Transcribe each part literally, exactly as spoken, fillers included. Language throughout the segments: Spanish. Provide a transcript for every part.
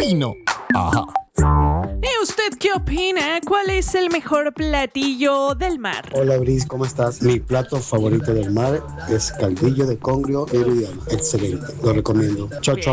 fino. Ajá. ¿Y usted qué opina? ¿Cuál es el mejor platillo del mar? Hola, Bris, ¿cómo estás? Mi plato favorito del mar es caldillo de congrio meridiano. Excelente, lo recomiendo. Chao, chao.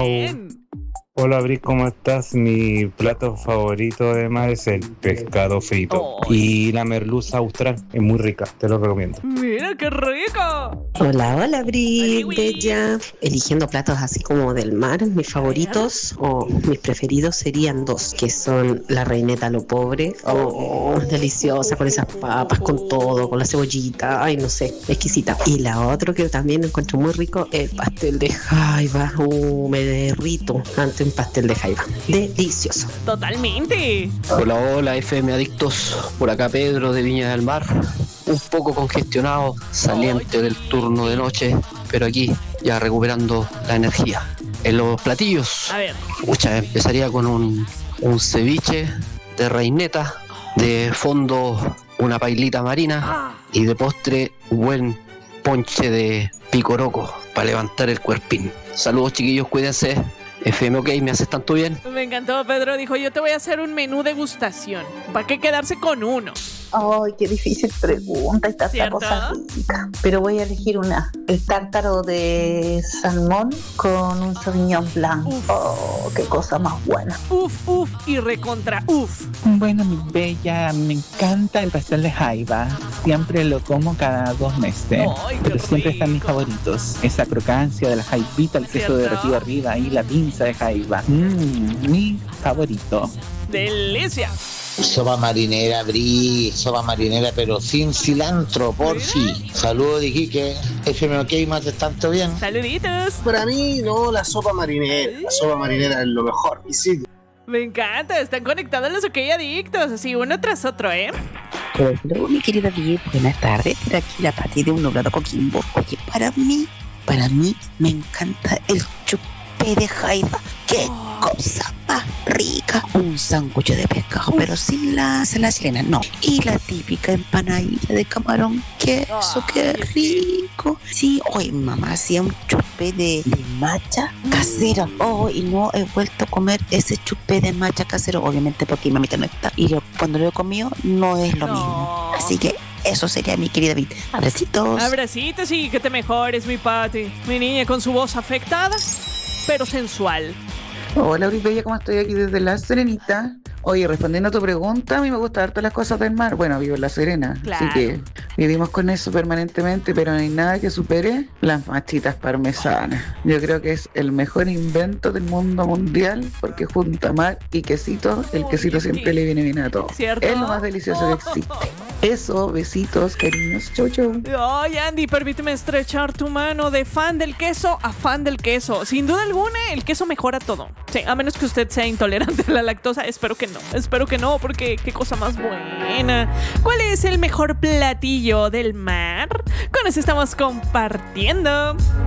Hola, Bri, ¿cómo estás? Mi plato favorito de mar es el pescado frito. Oh. Y la merluza austral es muy rica, te lo recomiendo. ¡Mira qué rico! Hola, hola, Bri, bella. Eligiendo platos así como del mar, mis favoritos o mis preferidos serían dos, que son la reineta a lo pobre. Oh, deliciosa, con esas papas, con todo, con la cebollita. Ay, no sé, exquisita. Y la otra que también encuentro muy rico, el pastel de jaiba. Uh, me derrito ante un pastel de jaiba. Delicioso. Totalmente. Hola, hola, F M Adictos. Por acá Pedro de Viña del Mar. Un poco congestionado, saliente del turno de noche, pero aquí ya recuperando la energía. En los platillos, A ver. pucha, empezaría con un, un ceviche de reineta, de fondo una pailita marina y de postre un buen ponche de picoroco para levantar el cuerpín. Saludos, chiquillos, cuídense. F M OK, ¿me haces tanto bien? Me encantó, Pedro. Dijo, yo te voy a hacer un menú degustación. ¿Para qué quedarse con uno? Ay, qué difícil pregunta, está esta cosa rica. Pero voy a elegir una. El tártaro de salmón con un sauvignon blanc. Uf. Oh, qué cosa más buena. Uf, uf y recontra uf. Bueno, mi bella, me encanta el pastel de jaiba. Siempre lo como cada dos meses. Ay, qué pero siempre están mis rico. favoritos. Esa crocancia de la jaibita, el queso ¿Cierto? derretido arriba y la pinza de jaiba. Mmm, mi favorito. ¡Delicia! Sopa marinera, Bri, sopa marinera, pero sin cilantro, por si. Saludos de Iquique, F M OK, ¿me haces tanto bien? ¡Saluditos! Para mí, no, la sopa marinera. La sopa marinera es lo mejor. Y sí, Me encanta, están conectados los OK adictos, así uno tras otro, ¿eh? Hello, mi querida Vie, buenas tardes. Por aquí la Pati de un nublado Coquimbo. Oye, para mí, para mí me encanta el chupé de jaiba. ¡Qué cosa más rica! Un sándwich de pescado, pero sin la la chilena, no. Y la típica empanadilla de camarón. Queso, qué rico. Sí, hoy mamá hacía un chupé de, de matcha casero. Oh, y no he vuelto a comer ese chupé de matcha casero, obviamente porque mi mamita no está. Y yo, cuando lo he comido, no es lo No. mismo. Así que eso sería mi querida David. Abracitos. Abracitos y que te mejores, mi Pati. Mi niña con su voz afectada, pero sensual. Hola, Bella, ¿cómo estoy aquí desde La Serenita? Oye, respondiendo a tu pregunta, a mí me gustan harto las cosas del mar. Bueno, vivo en La Serena, Claro. así que vivimos con eso permanentemente, pero no hay nada que supere las machitas parmesanas. Yo creo que es el mejor invento del mundo mundial, porque junta mar y quesito, el quesito siempre le viene bien a todo. ¿Cierto? Es lo más delicioso que existe. Eso, besitos, cariños, chau chau. Ay, Andy, permíteme estrechar tu mano de fan del queso a fan del queso. Sin duda alguna, el queso mejora todo. Sí, a menos que usted sea intolerante a la lactosa. Espero que no. Espero que no, porque qué cosa más buena. ¿Cuál es el mejor platillo del mar? Con eso estamos compartiendo.